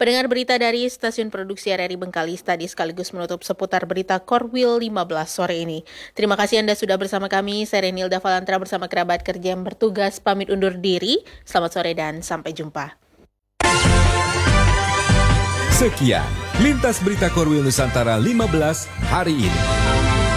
Pendengar berita dari stasiun produksi RRI Bengkalis tadi sekaligus menutup seputar berita Korwil 15 sore ini. Terima kasih Anda sudah bersama kami. Saya Renilda Valantra bersama kerabat kerja yang bertugas pamit undur diri. Selamat sore dan sampai jumpa. Sekian, Lintas Berita Korwil Nusantara 15 hari ini.